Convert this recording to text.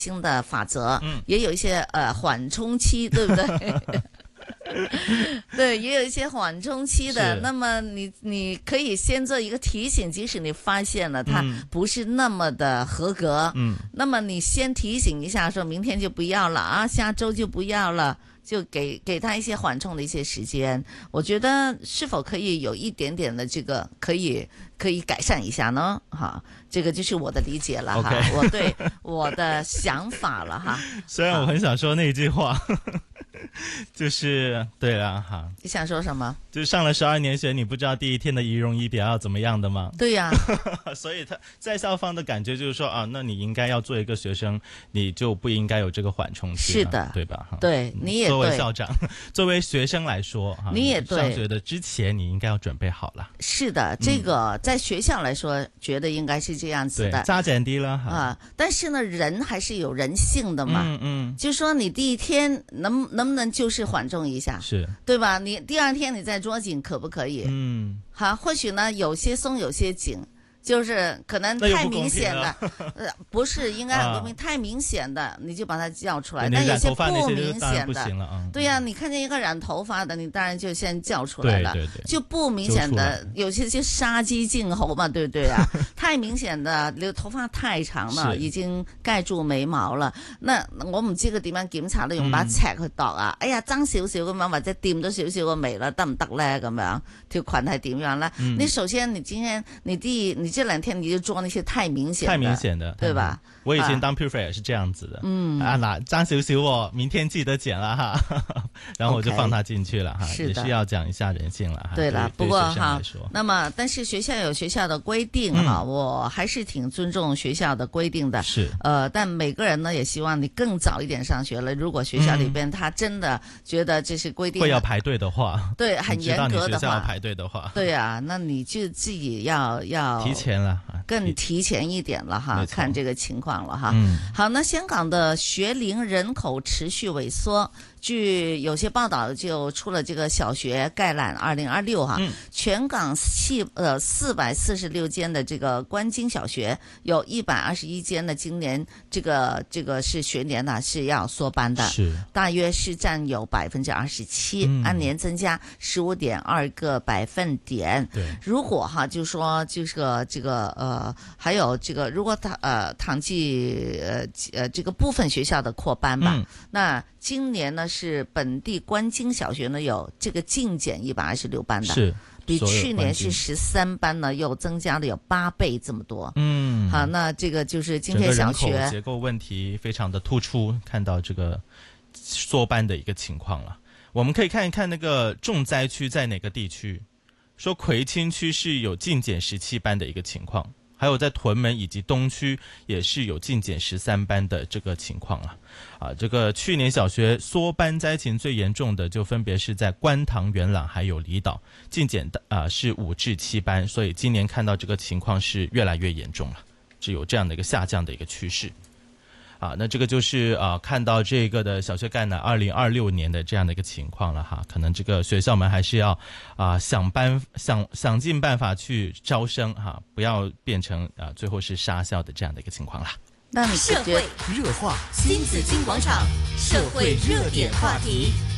新的法则，也有一些缓冲期，对不对？对，也有一些缓冲期的。那么你可以先做一个提醒，即使你发现了它不是那么的合格，那么你先提醒一下，说明天就不要了啊，下周就不要了。就给他一些缓冲的一些时间，我觉得是否可以有一点点的这个可以改善一下呢？哈，这个就是我的理解了哈，我对我的想法了哈。 虽然我很想说那句话，就是对了哈。 你想说什么？ 就上了12年学，你不知道第一天的仪容仪表要怎么样的吗？ 对呀、 所以他在校方的感觉就是说啊，那你应该要做一个学生，你就不应该有这个缓冲期， 是的， 对吧？ 对，你也对。 作为校长，作为学生来说， 你也对。 上学的之前你应该要准备好了。 是的，这个在学校来说，觉得应该是这样子的。 对，加减低了啊，但是呢，人还是有人性的嘛。就说你第一天能不能就是缓冲一下， 是对吧？你第二天你再捉紧可不可以？好，或许呢有些松有些紧。就是可能太明显的，不是应该很公平，太明显的你就把它叫出来，但有些不明显的，对呀，你看见一个染头发的，你当然就先叫出来了，就不明顯的，有些就殺雞儆猴嘛，對不對啊？太明顯的，你頭髮太長了，已經蓋住眉毛了，那我唔知佢點樣檢查咧，用把尺去度啊，哎呀爭少少咁樣，或者掂咗少少個眉啦，得唔得咧？咁樣條裙係點樣咧？你首先你今天你這2天你就做那些太明顯的，對吧？ 我以前當 prefect 也是這樣子的，嗱爭少少喎，明天記得剪了哈，然後我就放他進去了哈，也是要講一下人性了哈。 對了，不過哈，那麼但是學校有學校的規定哈，我還是挺尊重學校的規定的。 是， 但每個人呢也希望你更早一點上學了。如果學校裏邊他真的覺得這是規定， 會要排隊的話， 對，很嚴格的話， 學校要排隊的話， 對啊，那你就自己要提前了， 更提前一點了哈，看這個情況了哈。好，那香港的學齡人口持續萎縮。據有些報道就出了這個小學概覽2026哈，全港446間的這個官津小學，有121間的今年這個是學年呢是要縮班的，是大約是佔有27%，按年增加15.2個百分點。對，如果哈就說這個還有這個如果統計這個部分學校的擴班吧，那今年呢是本地官津小學呢有這個淨減126班的，是比去年是13班呢又增加了有8倍這麼多。好，那這個就是今天小學人口結構問題非常的突出，看到這個縮班的一個情況了。我們可以看一看那個重災區在哪個地區，說葵青區是有淨減17班的一個情況，還有在屯門以及東區也是有淨減13班的這個情況啊，這個去年小學縮班災情最嚴重的就分別是在觀塘、元朗還有離島，淨減是5至7班，所以今年看到這個情況是越來越嚴重了，只有這樣的一個下降的一個趨勢。那這個就是看到這個的小學概覽2026年的這樣的一個情況了哈，可能這個學校們還是要想盡辦法去招生哈，不要變成最後是殺校的這樣的一個情況啦。 社會熱話，新紫荊廣場社會熱點話題。